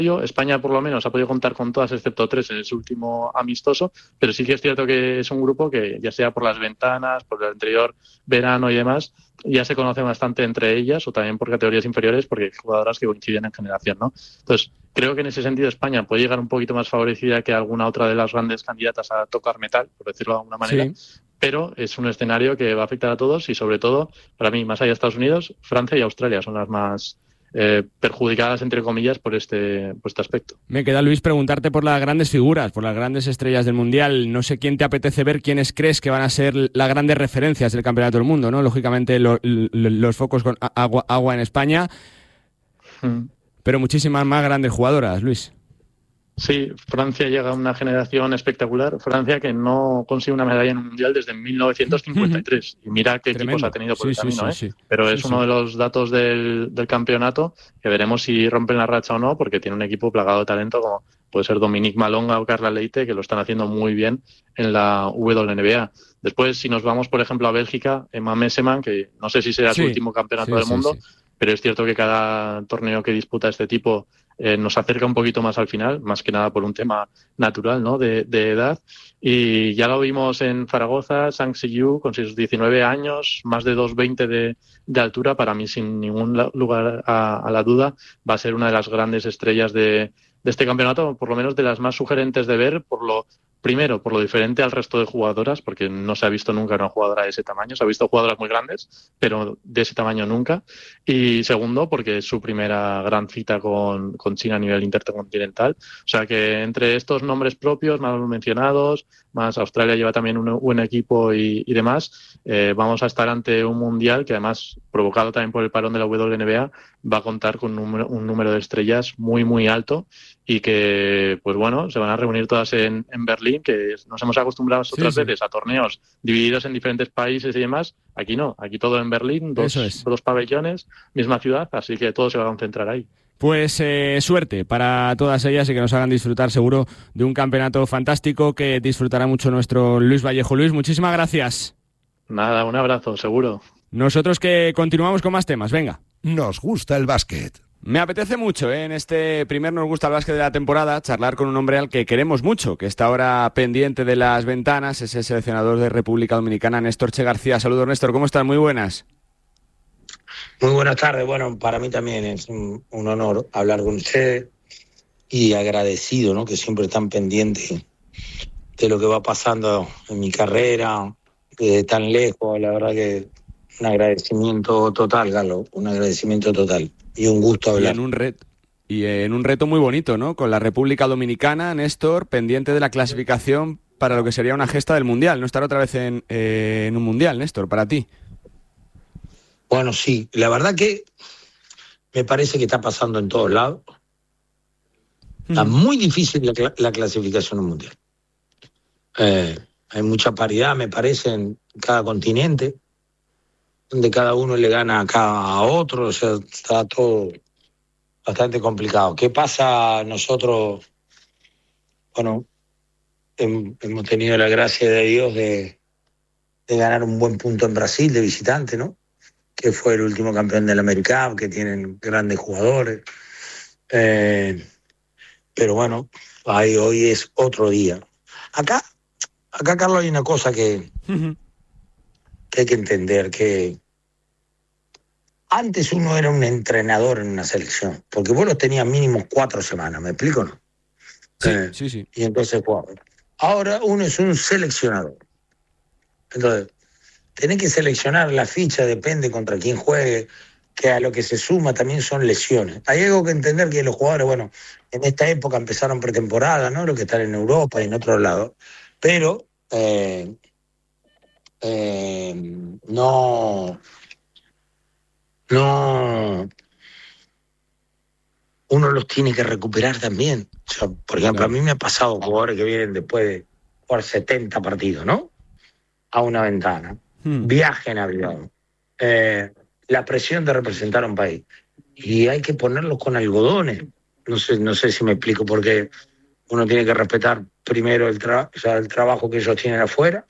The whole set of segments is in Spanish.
España por lo menos ha podido contar con todas excepto 3 en ese último amistoso, pero sí que es cierto que es un grupo que, ya sea por las ventanas, por el anterior verano y demás, ya se conoce bastante entre ellas, o también por categorías inferiores, porque hay jugadoras que coinciden en generación, ¿no? Entonces, creo que en ese sentido España puede llegar un poquito más favorecida que alguna otra de las grandes candidatas a tocar metal, por decirlo de alguna manera. Sí. Pero es un escenario que va a afectar a todos y, sobre todo, para mí, más allá de Estados Unidos, Francia y Australia son las más perjudicadas, entre comillas, por este aspecto. Me queda, Luis, preguntarte por las grandes figuras, por las grandes estrellas del Mundial. No sé quién te apetece ver, quiénes crees que van a ser las grandes referencias del Campeonato del Mundo, ¿no? Lógicamente los focos con agua en España, pero muchísimas más grandes jugadoras, Luis. Sí, Francia llega a una generación espectacular. Francia que no consigue una medalla en un mundial desde 1953. Y mira qué Tremendo. Equipos ha tenido por el camino, sí. Pero es uno de los datos del campeonato que veremos si rompen la racha o no, porque tiene un equipo plagado de talento como puede ser Dominique Malonga o Carla Leite, que lo están haciendo muy bien en la WNBA. Después, si nos vamos, por ejemplo, a Bélgica, Emma Messeman, que no sé si será su último campeonato del mundo, pero es cierto que cada torneo que disputa este tipo nos acerca un poquito más al final, más que nada por un tema natural, ¿no? de edad. Y ya lo vimos en Zaragoza, Sang Si-yu, con sus 19 años, más de 2,20 de altura, para mí sin ningún lugar a la duda, va a ser una de las grandes estrellas de este campeonato, por lo menos de las más sugerentes de ver, primero, por lo diferente al resto de jugadoras, porque no se ha visto nunca una jugadora de ese tamaño. Se ha visto jugadoras muy grandes, pero de ese tamaño nunca. Y segundo, porque es su primera gran cita con China a nivel intercontinental. O sea que entre estos nombres propios, más mencionados, más Australia lleva también un buen equipo y demás, vamos a estar ante un mundial que, además, provocado también por el parón de la WNBA, va a contar con un número de estrellas muy, muy alto y que, pues bueno, se van a reunir todas en Berlín, que nos hemos acostumbrado otras veces a torneos divididos en diferentes países y demás. Aquí no, aquí todo en Berlín, dos pabellones, misma ciudad, así que todo se va a concentrar ahí. Pues suerte para todas ellas y que nos hagan disfrutar seguro de un campeonato fantástico que disfrutará mucho nuestro Luis Vallejo. Luis, muchísimas gracias. Nada, un abrazo, seguro. Nosotros que continuamos con más temas, venga. Nos gusta el básquet. Me apetece mucho, en este primer Nos gusta el básquet de la temporada, charlar con un hombre al que queremos mucho, que está ahora pendiente de las ventanas, es el seleccionador de República Dominicana, Néstor Che García. Saludos, Néstor, ¿cómo estás? Muy buenas. Muy buenas tardes. Bueno, para mí también es un honor hablar con ustedes y agradecido, ¿no? Que siempre están pendientes de lo que va pasando en mi carrera, desde tan lejos. La verdad que un agradecimiento total, Carlos, un agradecimiento total y un gusto hablar. Y en un reto muy bonito, ¿no? Con la República Dominicana, Néstor, pendiente de la clasificación para lo que sería una gesta del Mundial, no estar otra vez en un Mundial, Néstor, para ti. Bueno, sí, la verdad que me parece que está pasando en todos lados. Está muy difícil la clasificación al Mundial. Hay mucha paridad, me parece, en cada continente, donde cada uno le gana acá a otro, o sea, está todo bastante complicado. ¿Qué pasa? Nosotros, bueno, hemos tenido la gracia de Dios de ganar un buen punto en Brasil de visitante, ¿no? Que fue el último campeón del Americano, que tienen grandes jugadores. Pero bueno, hoy es otro día. Acá, Carlos, hay una cosa que hay que entender, que antes uno era un entrenador en una selección, porque vos los tenías mínimo 4 semanas, ¿me explico o no? Sí. Y entonces, ahora uno es un seleccionador. Entonces, tenés que seleccionar la ficha, depende contra quién juegue, que a lo que se suma también son lesiones. Hay algo que entender, que los jugadores, bueno, en esta época empezaron pretemporada, ¿no? Los que están en Europa y en otros lados, pero no, uno los tiene que recuperar también. O sea, por ejemplo, a mí me ha pasado jugadores que vienen después de jugar 70 partidos, ¿no? A una ventana. Viaje en avión. La presión de representar a un país. Y hay que ponerlos con algodones. No sé si me explico, porque uno tiene que respetar primero el trabajo que ellos tienen afuera,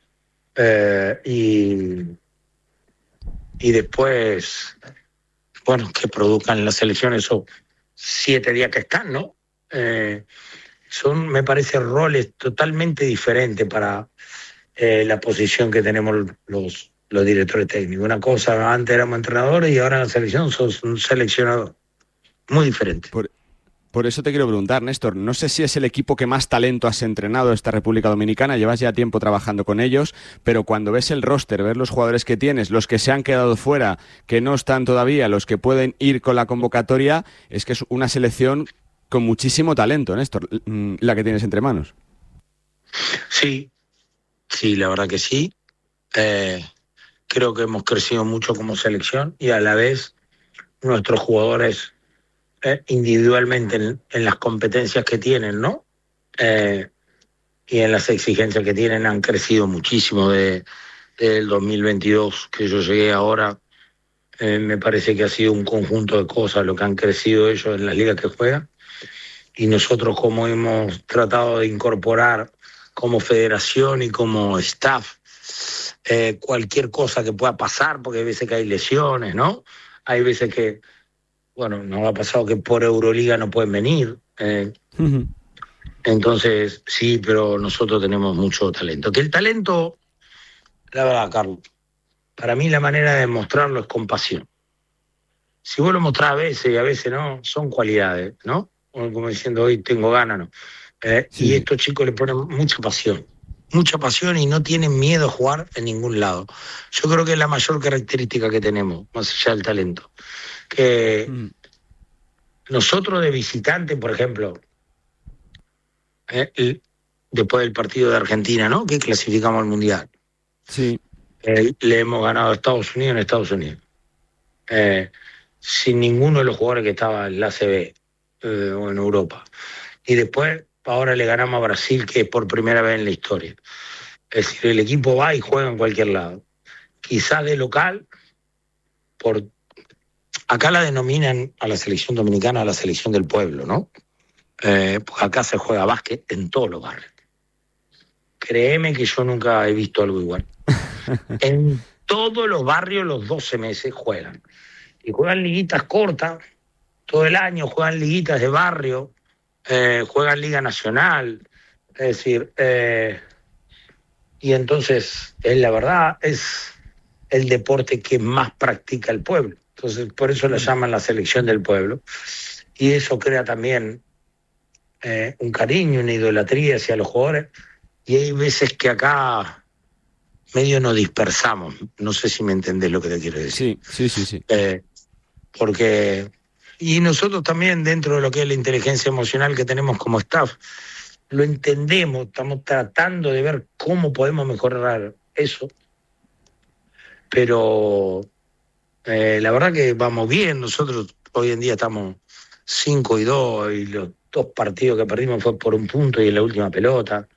y después, bueno, que produzcan las selecciones, eso 7 días que están, ¿no? Son, me parece, roles totalmente diferentes para la posición que tenemos los directores técnicos. Una cosa, antes éramos entrenadores y ahora en la selección sos un seleccionador. Muy diferente. Por eso te quiero preguntar, Néstor, no sé si es el equipo que más talento has entrenado de esta República Dominicana, llevas ya tiempo trabajando con ellos, pero cuando ves el roster, ves los jugadores que tienes, los que se han quedado fuera, que no están todavía, los que pueden ir con la convocatoria, es que es una selección con muchísimo talento, Néstor, la que tienes entre manos. Sí, la verdad que sí. Creo que hemos crecido mucho como selección y a la vez nuestros jugadores individualmente en las competencias que tienen, ¿no? Y en las exigencias que tienen han crecido muchísimo del 2022 que yo llegué ahora. Me parece que ha sido un conjunto de cosas lo que han crecido ellos en las ligas que juegan y nosotros como hemos tratado de incorporar como federación y como staff cualquier cosa que pueda pasar, porque hay veces que hay lesiones, ¿no? Hay veces que bueno, nos ha pasado que por Euroliga no pueden venir. Entonces, sí, pero nosotros tenemos mucho talento. Que el talento, la verdad, Carlos, para mí la manera de mostrarlo es con pasión. Si vos lo mostrás a veces y a veces no, son cualidades, ¿no? Como diciendo, hoy tengo ganas, ¿no? Sí. Y estos chicos le ponen mucha pasión y no tienen miedo a jugar en ningún lado. Yo creo que es la mayor característica que tenemos, más allá del talento. Que nosotros de visitante, por ejemplo, después del partido de Argentina, ¿no? Que clasificamos al Mundial. Sí. Le hemos ganado a Estados Unidos en Estados Unidos. Sin ninguno de los jugadores que estaba en la ACB o en Europa. Y después, ahora le ganamos a Brasil, que es por primera vez en la historia. Es decir, el equipo va y juega en cualquier lado. Quizás de local, acá la denominan a la selección dominicana la selección del pueblo, ¿no? Porque acá se juega básquet en todos los barrios. Créeme que yo nunca he visto algo igual. En todos los barrios los 12 meses juegan. Y juegan liguitas cortas, todo el año juegan liguitas de barrio, juegan Liga Nacional, es decir, y entonces, la verdad, es el deporte que más practica el pueblo. Entonces, por eso la llaman la selección del pueblo. Y eso crea también un cariño, una idolatría hacia los jugadores. Y hay veces que acá medio nos dispersamos. No sé si me entendés lo que te quiero decir. Sí. Porque... Y nosotros también, dentro de lo que es la inteligencia emocional que tenemos como staff, lo entendemos, estamos tratando de ver cómo podemos mejorar eso. Pero la verdad que vamos bien. Nosotros hoy en día estamos 5-2 y los 2 partidos que perdimos fue por 1 punto y en la última pelota.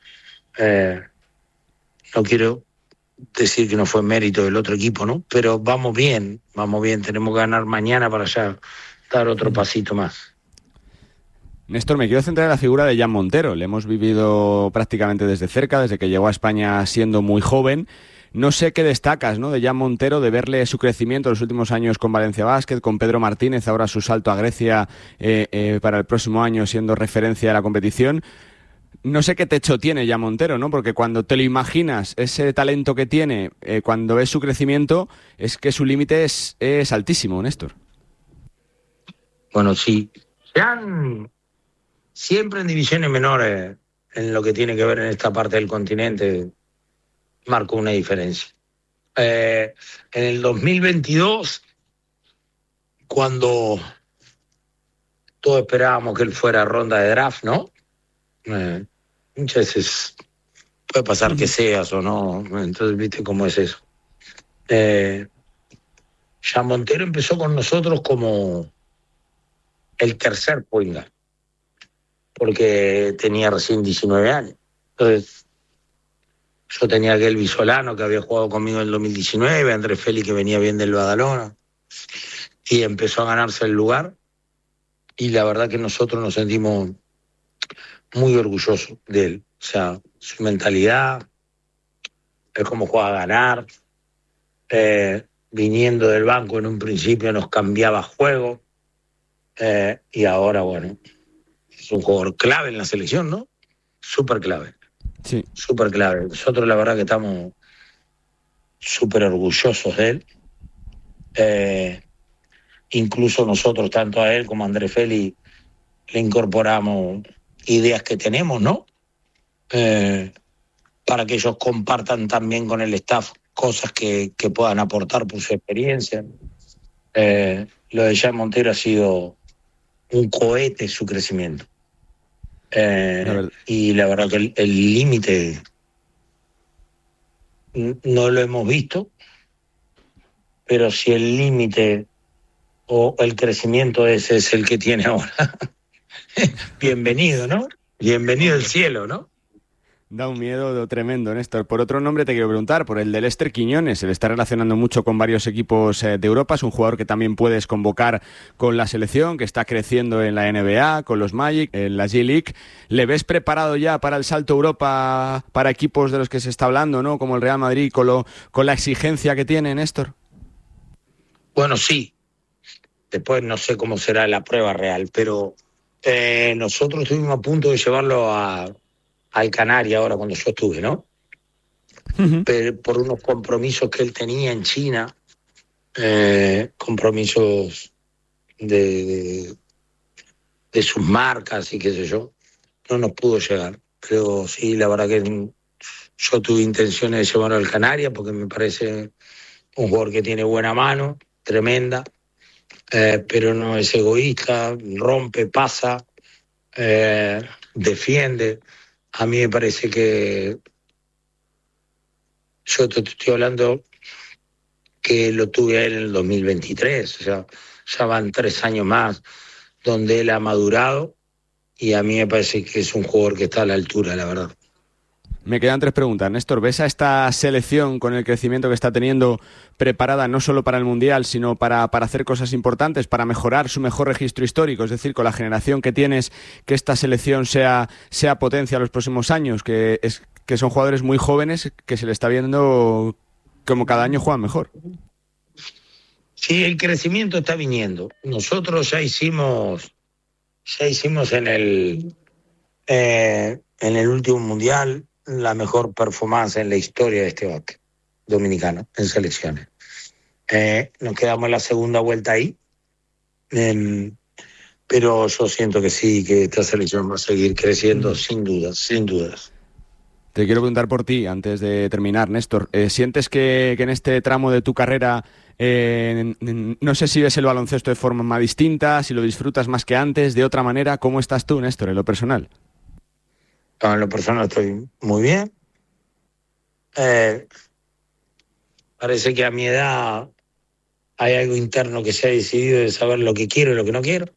No quiero decir que no fue mérito del otro equipo, ¿no? Pero vamos bien, tenemos que ganar mañana para ya dar otro pasito más. Néstor, me quiero centrar en la figura de Jan Montero. Le hemos vivido prácticamente desde cerca, desde que llegó a España siendo muy joven. No sé qué destacas, ¿no?, de Jan Montero, de verle su crecimiento en los últimos años con Valencia Basket, con Pedro Martínez, ahora su salto a Grecia para el próximo año siendo referencia de la competición. No sé qué techo tiene Jan Montero, ¿no? Porque cuando te lo imaginas, ese talento que tiene, cuando ves su crecimiento, es que su límite es altísimo, Néstor. Bueno, sí. Siempre en divisiones menores, en lo que tiene que ver en esta parte del continente, marcó una diferencia. En el 2022, cuando todos esperábamos que él fuera a ronda de draft, ¿no? Muchas veces puede pasar que seas o no, entonces viste cómo es eso. Jan Montero empezó con nosotros como el tercer point guard, porque tenía recién 19 años. Entonces, yo tenía a Gelby Solano, que había jugado conmigo en el 2019, Andrés Félix, que venía bien del Badalona, y empezó a ganarse el lugar. Y la verdad que nosotros nos sentimos muy orgullosos de él. O sea, su mentalidad, es cómo juega a ganar. Viniendo del banco en un principio nos cambiaba juego. y ahora, bueno, es un jugador clave en la selección, ¿no? Súper clave. Sí. Súper clave. Nosotros la verdad que estamos súper orgullosos de él. Incluso nosotros, tanto a él como a André Feli, le incorporamos ideas que tenemos, ¿no? Para que ellos compartan también con el staff cosas que puedan aportar por su experiencia. Lo de Jan Montero ha sido un cohete su crecimiento. Y la verdad que el límite no lo hemos visto, pero si el límite o el crecimiento ese es el que tiene ahora, bienvenido, ¿no? Bienvenido al cielo, ¿no? Da un miedo tremendo, Néstor. Por otro nombre te quiero preguntar, por el de Lester Quiñones. Se le está relacionando mucho con varios equipos de Europa. Es un jugador que también puedes convocar con la selección, que está creciendo en la NBA, con los Magic, en la G-League. ¿Le ves preparado ya para el salto a Europa para equipos de los que se está hablando, ¿no? Como el Real Madrid, con la exigencia que tiene, Néstor? Bueno, sí. Después no sé cómo será la prueba real, pero nosotros estuvimos a punto de llevarlo al Canaria ahora cuando yo estuve, ¿no? Uh-huh. Pero por unos compromisos que él tenía en China, compromisos de sus marcas y qué sé yo, no nos pudo llegar. Pero sí, la verdad que yo tuve intenciones de llevarlo al Canaria porque me parece un jugador que tiene buena mano, tremenda, pero no es egoísta, rompe, pasa, defiende. A mí me parece que yo te estoy hablando que lo tuve a él en el 2023, o sea, ya van 3 años más donde él ha madurado y a mí me parece que es un jugador que está a la altura, la verdad. Me quedan 3 preguntas. Néstor, ¿ves a esta selección con el crecimiento que está teniendo preparada no solo para el Mundial, sino para hacer cosas importantes, para mejorar su mejor registro histórico? Es decir, con la generación que tienes, que esta selección sea potencia en los próximos años, que son jugadores muy jóvenes que se le está viendo como cada año juegan mejor. Sí, el crecimiento está viniendo. Nosotros ya hicimos en el último Mundial la mejor performance en la historia de este básquet dominicano en selecciones. Nos quedamos en la segunda vuelta ahí, pero yo siento que sí, que esta selección va a seguir creciendo sin dudas. Te quiero preguntar por ti, antes de terminar, Néstor. ¿Sientes que en este tramo de tu carrera, no sé si ves el baloncesto de forma distinta, si lo disfrutas más que antes, de otra manera? ¿Cómo estás tú, Néstor, en lo personal? En lo personal estoy muy bien. Parece que a mi edad hay algo interno que se ha decidido de saber lo que quiero y lo que no quiero.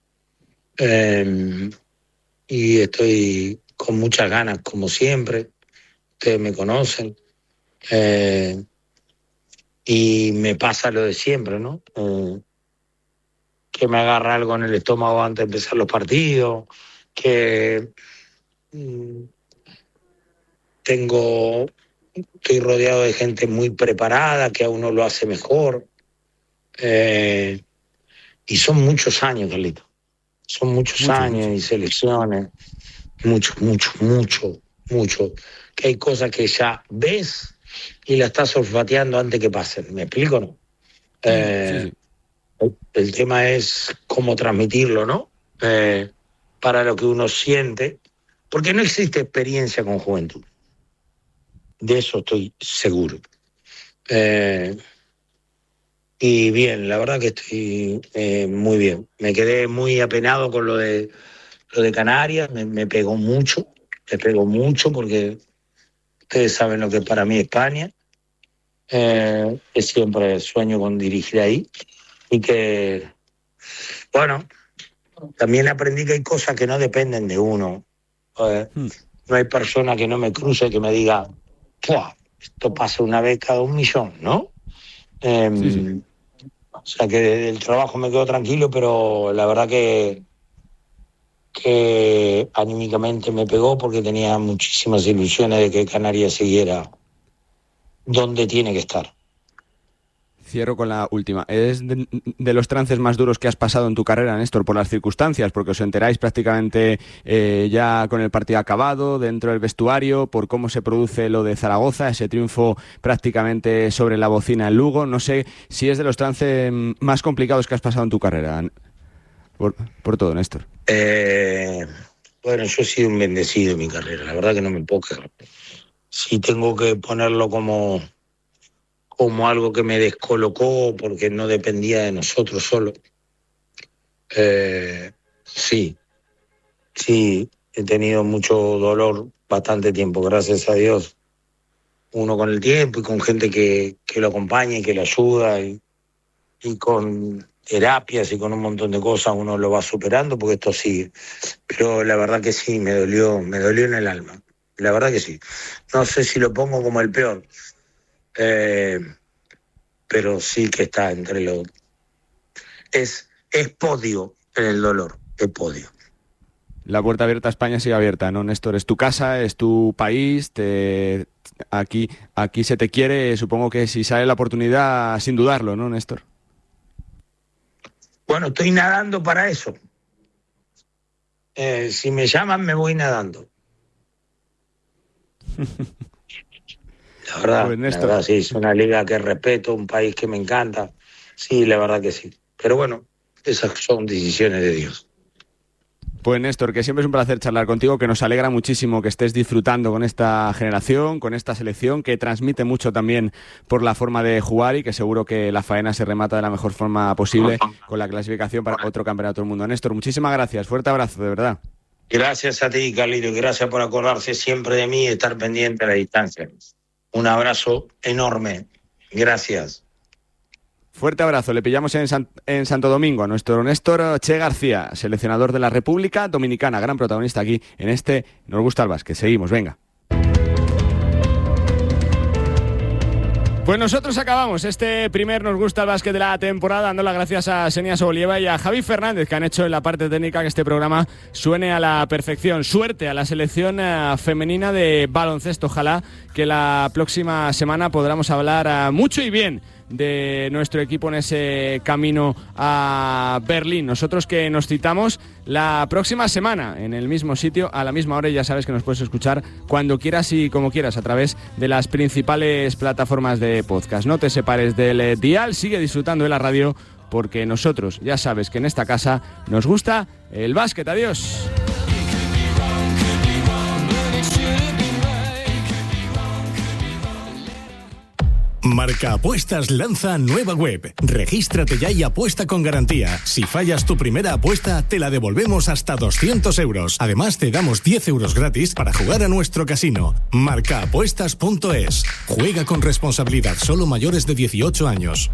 Y estoy con muchas ganas, como siempre. Ustedes me conocen. Y me pasa lo de siempre, ¿no? Que me agarra algo en el estómago antes de empezar los partidos, que estoy rodeado de gente muy preparada, que a uno lo hace mejor. Y son muchos años, Carlito. Son muchos años y selecciones. Mucho. Que hay cosas que ya ves y la estás olfateando antes que pasen. ¿Me explico o no? Sí. El tema es cómo transmitirlo, ¿no? Para lo que uno siente. Porque no existe experiencia con juventud. De eso estoy seguro. Y bien, la verdad que estoy muy bien. Me quedé muy apenado con lo de Canarias. Me pegó mucho porque ustedes saben lo que es para mí España. Que siempre sueño con dirigir ahí. Y que, bueno, también aprendí que hay cosas que no dependen de uno. No hay persona que no me cruce que me diga, esto pasa una vez cada 1 millón, ¿no? Sí. O sea que del trabajo me quedo tranquilo, pero la verdad que anímicamente me pegó porque tenía muchísimas ilusiones de que Canarias siguiera donde tiene que estar. Cierro con la última. ¿Es de los trances más duros que has pasado en tu carrera, Néstor, por las circunstancias? Porque os enteráis prácticamente ya con el partido acabado, dentro del vestuario, por cómo se produce lo de Zaragoza, ese triunfo prácticamente sobre la bocina en Lugo. No sé si es de los trances más complicados que has pasado en tu carrera. Por todo, Néstor. Bueno, yo he sido un bendecido en mi carrera. La verdad que no me puedo quejar. Si tengo que ponerlo como algo que me descolocó porque no dependía de nosotros solo. Sí, he tenido mucho dolor bastante tiempo, gracias a Dios. Uno con el tiempo y con gente que lo acompaña y que le ayuda y con terapias y con un montón de cosas uno lo va superando porque esto sigue. Pero la verdad que sí, me dolió en el alma. La verdad que sí. No sé si lo pongo como el peor. Pero sí que está entre los... Es podio en el dolor, es podio. La puerta abierta a España sigue abierta, ¿no, Néstor? Es tu casa, es tu país, aquí se te quiere, supongo que si sale la oportunidad, sin dudarlo, ¿no, Néstor? Bueno, estoy nadando para eso. Si me llaman, me voy nadando. La verdad, sí, es una liga que respeto, un país que me encanta. Sí, la verdad que sí. Pero bueno, esas son decisiones de Dios. Pues Néstor, que siempre es un placer charlar contigo, que nos alegra muchísimo que estés disfrutando con esta generación, con esta selección, que transmite mucho también por la forma de jugar y que seguro que la faena se remata de la mejor forma posible con la clasificación para otro campeonato del mundo. Néstor, muchísimas gracias, fuerte abrazo, de verdad. Gracias a ti, Carlito, y gracias por acordarse siempre de mí y estar pendiente a la distancia. Un abrazo enorme. Gracias. Fuerte abrazo. Le pillamos en Santo Domingo a nuestro Néstor Che García, seleccionador de la República Dominicana, gran protagonista aquí en este Nos gusta el básquet. Seguimos, venga. Pues nosotros acabamos este primer Nos gusta el básquet de la temporada dando las gracias a Xenia Sobolieva y a Javi Fernández, que han hecho en la parte técnica que este programa suene a la perfección. Suerte a la selección femenina de baloncesto. Ojalá que la próxima semana podamos hablar mucho y bien de nuestro equipo en ese camino a Berlín. Nosotros que nos citamos la próxima semana en el mismo sitio, a la misma hora, y ya sabes que nos puedes escuchar cuando quieras y como quieras a través de las principales plataformas de podcast. No te separes del dial, sigue disfrutando de la radio, porque nosotros ya sabes que en esta casa nos gusta el básquet. Adiós. Marca Apuestas lanza nueva web. Regístrate ya y apuesta con garantía. Si fallas tu primera apuesta, te la devolvemos hasta 200 euros. Además, te damos 10 euros gratis para jugar a nuestro casino. Marcaapuestas.es. Juega con responsabilidad. Solo mayores de 18 años.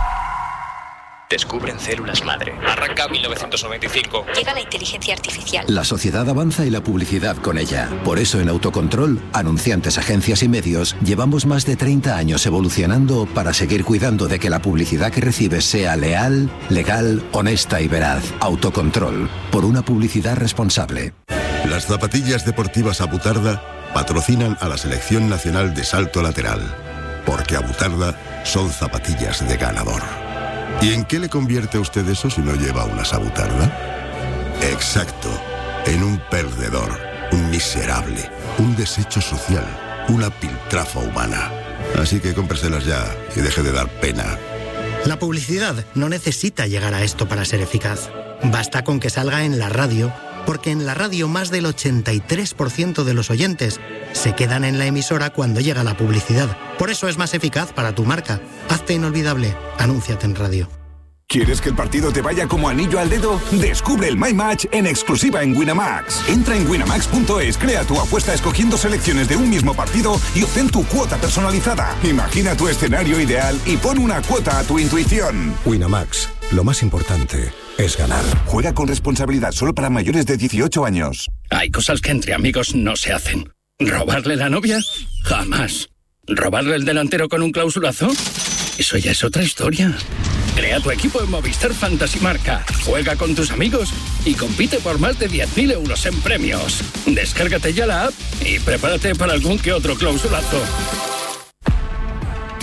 Descubren células madre. Arranca 1995. Llega la inteligencia artificial. La sociedad avanza y la publicidad con ella. Por eso en Autocontrol, anunciantes, agencias y medios, llevamos más de 30 años evolucionando para seguir cuidando de que la publicidad que recibes sea leal, legal, honesta y veraz. Autocontrol. Por una publicidad responsable. Las zapatillas deportivas Abutarda patrocinan a la Selección Nacional de Salto Lateral. Porque Abutarda son zapatillas de ganador. ¿Y en qué le convierte a usted eso si no lleva una Abutarda? Exacto, en un perdedor, un miserable, un desecho social, una piltrafa humana. Así que cómpreselas ya y deje de dar pena. La publicidad no necesita llegar a esto para ser eficaz. Basta con que salga en la radio, porque en la radio más del 83% de los oyentes se quedan en la emisora cuando llega la publicidad. Por eso es más eficaz para tu marca. Hazte inolvidable. Anúnciate en radio. ¿Quieres que el partido te vaya como anillo al dedo? Descubre el My Match en exclusiva en Winamax. Entra en winamax.es, crea tu apuesta escogiendo selecciones de un mismo partido y obtén tu cuota personalizada. Imagina tu escenario ideal y pon una cuota a tu intuición. Winamax, lo más importante es ganar. Juega con responsabilidad, solo para mayores de 18 años. Hay cosas que entre amigos no se hacen. ¿Robarle la novia? Jamás. ¿Robarle el delantero con un clausulazo? Eso ya es otra historia. Crea tu equipo en Movistar Fantasy Marca. Juega con tus amigos y compite por más de 10.000 euros en premios. Descárgate ya la app y prepárate para algún que otro clausulazo.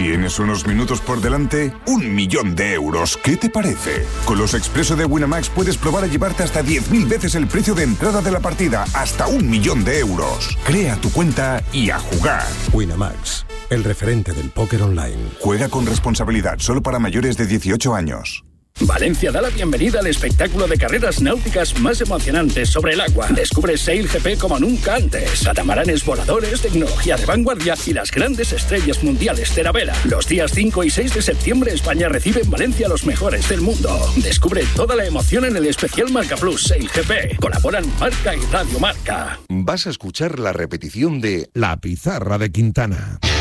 ¿Tienes unos minutos por delante? 1.000.000 de euros. ¿Qué te parece? Con los Expreso de Winamax puedes probar a llevarte hasta 10.000 veces el precio de entrada de la partida. Hasta 1.000.000 de euros. Crea tu cuenta y a jugar. Winamax, el referente del póker online. Juega con responsabilidad, solo para mayores de 18 años. Valencia da la bienvenida al espectáculo de carreras náuticas más emocionantes sobre el agua. Descubre SailGP como nunca antes. Catamaranes voladores, tecnología de vanguardia y las grandes estrellas mundiales de la vela. Los días 5 y 6 de septiembre España recibe en Valencia a los mejores del mundo. Descubre toda la emoción en el especial Marca Plus SailGP. Colaboran Marca y Radio Marca. Vas a escuchar la repetición de La Pizarra de Quintana.